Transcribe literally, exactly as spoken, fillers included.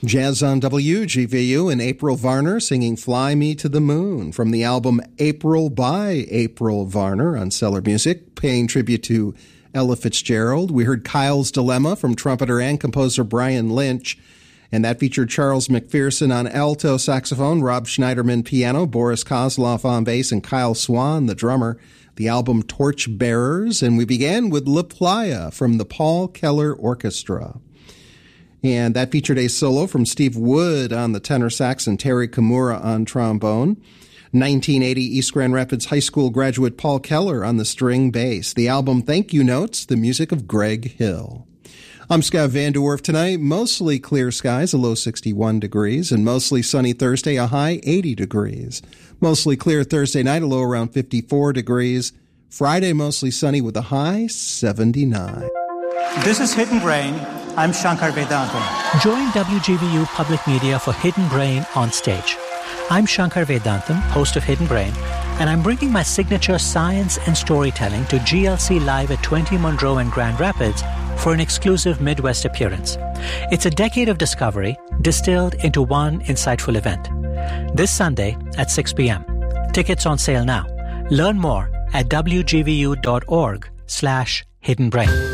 Jazz on W G V U and April Varner singing Fly Me to the Moon from the album April by April Varner on Cellar Music, paying tribute to Ella Fitzgerald. We heard Kyle's Dilemma from trumpeter and composer Brian Lynch, and that featured Charles McPherson on alto saxophone, Rob Schneiderman piano, Boris Kozlov on bass, and Kyle Swan, the drummer. The album Torch Bearers, and we began with La Playa from the Paul Keller Orchestra. And that featured a solo from Steve Wood on the tenor sax and Terry Kimura on trombone. nineteen eighty East Grand Rapids High School graduate Paul Keller on the string bass. The album Thank You Notes, the music of Greg Hill. I'm Scott Van Der Werf tonight. Mostly clear skies, a low sixty-one degrees, and mostly sunny Thursday, a high eighty degrees. Mostly clear Thursday night, a low around fifty-four degrees. Friday, mostly sunny with a high seventy-nine. This is Hidden Brain. I'm Shankar Vedantam. Join W G V U Public Media for Hidden Brain on stage. I'm Shankar Vedantam, host of Hidden Brain, and I'm bringing my signature science and storytelling to G L C Live at twenty Monroe and Grand Rapids for an exclusive Midwest appearance. It's a decade of discovery distilled into one insightful event. This Sunday at six p.m. Tickets on sale now. Learn more at w g v u dot org slash hidden brain.